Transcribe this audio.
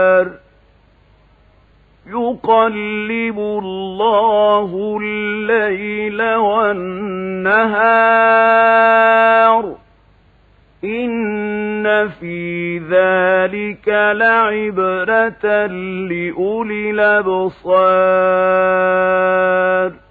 يقلب الله الليل والنهار إن في ذلك لعبرة لأولي الأبصار